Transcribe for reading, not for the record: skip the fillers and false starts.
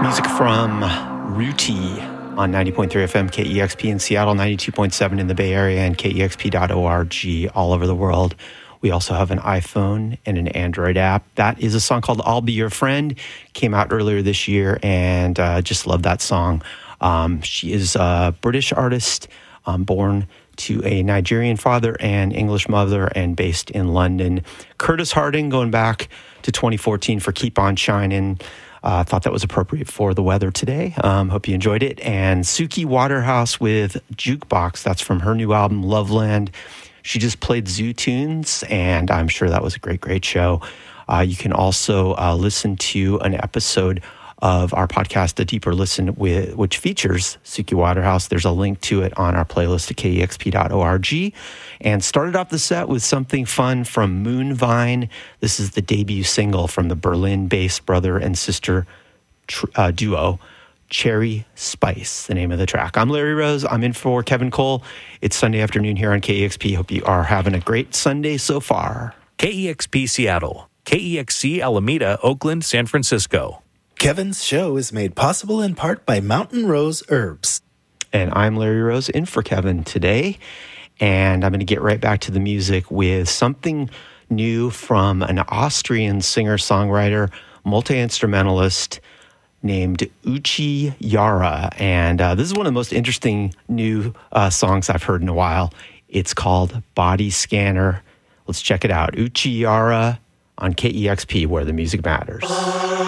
Music from Ruti on 90.3 FM KEXP in Seattle, 92.7 in the Bay Area, and KEXP.org all over the world. We also have an iPhone and an Android app. That is a song called I'll Be Your Friend. Came out earlier this year, and just love that song. She is a British artist, born to a Nigerian father and English mother, and based in London. Curtis Harding, going back to 2014 for Keep On Shining. Thought that was appropriate for the weather today. Hope you enjoyed it. And Suki Waterhouse with Jukebox. That's from her new album, Loveland. She just played Zoo Tunes, and I'm sure that was a great, great show. You can also listen to an episode of our podcast, A Deeper Listen, which features Suki Waterhouse. There's a link to it on our playlist at KEXP.org. And started off the set with something fun from Moonvine. This is the debut single from the Berlin-based brother and sister duo, Cherry Spice, the name of the track. I'm Larry Rose. I'm in for Kevin Cole. It's Sunday afternoon here on KEXP. Hope you are having a great Sunday so far. KEXP Seattle, KEXC Alameda, Oakland, San Francisco. Kevin's show is made possible in part by Mountain Rose Herbs. And I'm Larry Rose, in for Kevin today. And I'm going to get right back to the music with something new from an Austrian singer-songwriter, multi-instrumentalist named Uchi Yara. And this is one of the most interesting new songs I've heard in a while. It's called Body Scanner. Let's check it out. Uchi Yara on KEXP, where the music matters.